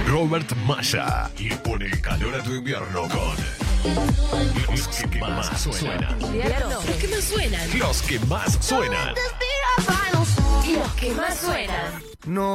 Robert Maya. Y pone el calor a tu invierno con los que más suenan. Los que más suenan. Los que más suenan. Y los que más suenan. No.